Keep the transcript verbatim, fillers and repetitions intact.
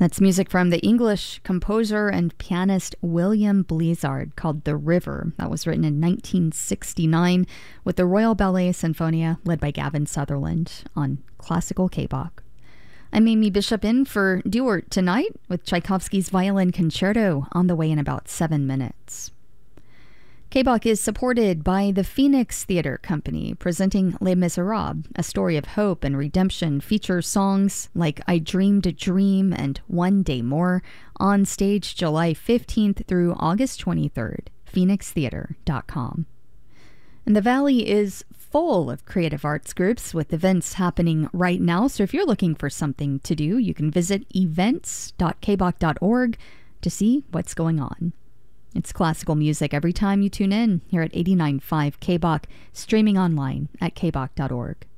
That's music from the English composer and pianist William Blizzard called The River. That was written in nineteen sixty-nine with the Royal Ballet Sinfonia led by Gavin Sutherland on Classical K-Bach. I'm Amy Bishop in for Duart tonight with Tchaikovsky's Violin Concerto on the way in about seven minutes. K-Bach is supported by the Phoenix Theatre Company, presenting Les Miserables, a story of hope and redemption, features songs like I Dreamed a Dream and One Day More, on stage July fifteenth through August twenty-third, phoenix theater dot com. And the Valley is full of creative arts groups with events happening right now, so if you're looking for something to do, you can visit events dot k bach dot org to see what's going on. It's classical music every time you tune in here at eighty-nine point five K-Bach, streaming online at k bach dot org.